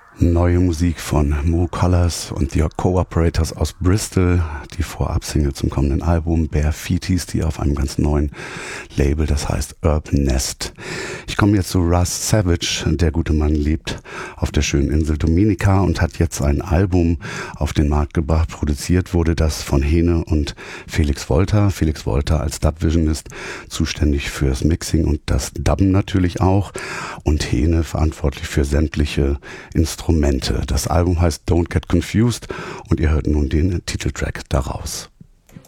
Neue Musik von Mo Colors und The Co-Operators aus Bristol, die Vorab-Single zum kommenden Album Bare Feet hieß die auf einem ganz neuen Label, das heißt Urban Nest. Ich komme jetzt zu Russ Savage. Der gute Mann lebt auf der schönen Insel Dominica und hat jetzt ein Album auf den Markt gebracht. Produziert wurde das von Hene und Felix Wolter. Felix Wolter als Dubvisionist zuständig fürs Mixing und das Dubben natürlich auch und Hene verantwortlich für sämtliche Instrumente. Das Album heißt Don't Get Confused und ihr hört nun den Titeltrack daraus.